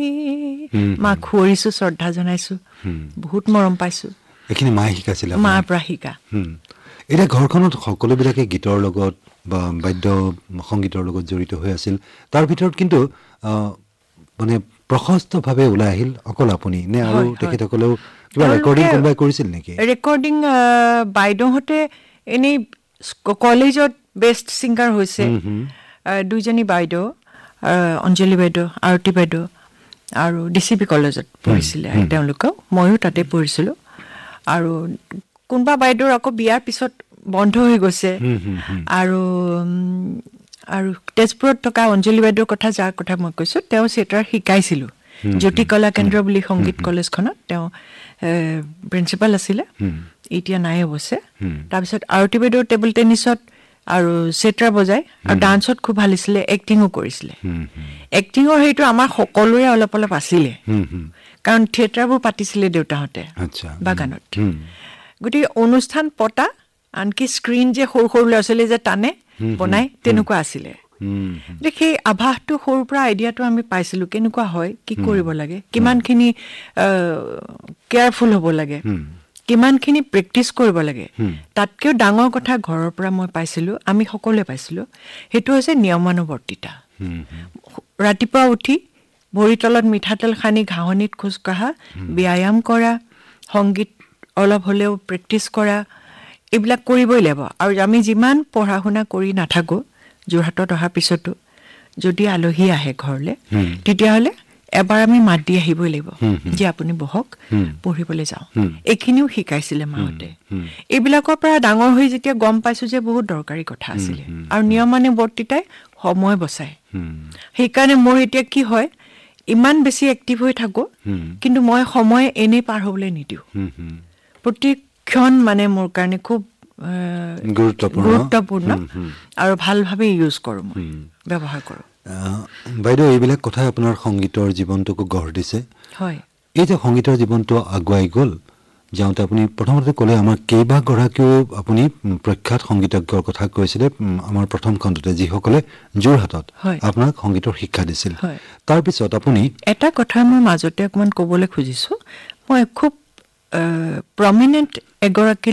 মা খুৱৰিছো শ্ৰদ্ধা জনাইছো বহুত মৰম পাইছো এখিনি মায়ে শিকাইছিল মাৰ পৰা শিকা এটা ঘৰখনত সকলোবিলাকে গীতৰ লগত বা বাদ্য সংগীতৰ লগত জড়িত হৈ আছিল তাৰ ভিতৰত কিন্তু মানে প্ৰশস্তভাৱে ওলাই আহিল অকল আপুনি নে আৰু তেখেতসকলেও কিবা ৰেকৰ্ডিং কোনোবাই কৰিছিল নেকি ৰেকৰ্ডিং বাইদেউহঁতে এনেই কলেজত বেষ্ট ছিংগাৰ হৈছে দুইজনী বাইদেউ অঞ্জলি বাইদেউ আৰতি বাইদেউ আৰু ডিচিপি কলেজত পঢ়িছিলে তেওঁলোকেও ময়ো তাতে পঢ়িছিলোঁ আৰু কোনোবা বাইদেউৰ আকৌ বিয়াৰ পিছত বন্ধ হৈ গৈছে আৰু আৰু তেজপুৰত থকা অঞ্জলি বাইদেউৰ কথা যাৰ কথা মই কৈছোঁ তেওঁ চেটাৰ শিকাইছিলোঁ জ্যোতি কলা কেন্দ্ৰ বুলি সংগীত কলেজখনত তেওঁ প্ৰিন্সিপাল আছিলে এতিয়া নাই অৱশ্যে তাৰপিছত আৰতি বাইদেউ টেবুল টেনিছত আৰু চেটাৰ বজাই আৰু ডান্সত খুব ভাল আছিলে এক্টিঙো কৰিছিলে এক্টিঙৰ সেইটো আমাৰ সকলোৰে অলপ অলপ আছিলে কাৰণ থিয়েটাৰবোৰ পাতিছিলে দেউতাহঁতে বাগানত গতিকে অনুষ্ঠান পতা আনকি স্ক্ৰীন যে সৰু সৰু ল'ৰা ছোৱালী যে টানে বনাই তেনেকুৱা আছিলে সেই আভাসটো সৰুৰ পৰা আইডিয়াটো আমি পাইছিলোঁ কেনেকুৱা হয় কি কৰিব লাগে কিমানখিনি কেয়াৰফুল হ'ব লাগে কিমানখিনি প্ৰেক্টিচ কৰিব লাগে তাতকৈও ডাঙৰ কথা ঘৰৰ পৰা মই পাইছিলোঁ আমি সকলোৱে পাইছিলোঁ সেইটো হৈছে নিয়মানুৱৰ্তিতা ৰাতিপুৱা উঠি ভৰিৰ তলত মিঠাতেল সানি ঘাঁহনিত খোজকঢ়া ব্যায়াম কৰা সংগীত অলপ হ'লেও প্ৰেক্টিচ কৰা এইবিলাক কৰিবই লাগিব আৰু আমি যিমান পঢ়া শুনা কৰি নাথাকোঁ যোৰহাটত অহাৰ পিছতো যদি আলহী আহে ঘৰলৈ তেতিয়াহ'লে এবাৰ আমি মাত দি আহিবই লাগিব যে আপুনি বহক পঢ়িবলৈ যাওঁ এইখিনিও শিকাইছিলে মাহঁতে এইবিলাকৰ পৰা ডাঙৰ হৈ যেতিয়া গম পাইছোঁ যে বহুত দৰকাৰী কথা আছিলে আৰু নিয়মানুৱৰ্তিতাই সময় বচায় সেইকাৰণে মোৰ এতিয়া কি হয় ইমান বেছি এক্টিভ হৈ থাকোঁ কিন্তু মই সময় এনেই পাৰ হ'বলৈ নিদিওঁ প্ৰতিক্ষণ মানে মোৰ কাৰণে খুব গুৰুত্বপূৰ্ণ আৰু ভালভাৱে ইউজ কৰোঁ মই ব্যৱহাৰ কৰোঁ বাইদেউ এইবিলাক কথাই আপোনাৰ সংগীতৰ জীৱনটোকো গঢ় দিছে হয় এই যে সংগীতৰ জীৱনটো আগুৱাই গ'ল যাওঁতে আপুনি প্ৰথমতে ক'লে আমাৰ কেইবাগৰাকীও আপুনি প্ৰখ্যাত সংগীতজ্ঞৰ কথা কৈছিলে আমাৰ প্ৰথম খণ্ডতে যিসকলে যোৰহাটত আপোনাক সংগীতৰ শিক্ষা দিছিল তাৰপিছত আপুনি এটা কথা মই মাজতে অকণমান ক'বলৈ খুজিছোঁ মই খুব প্ৰমিনেণ্ট এগৰাকী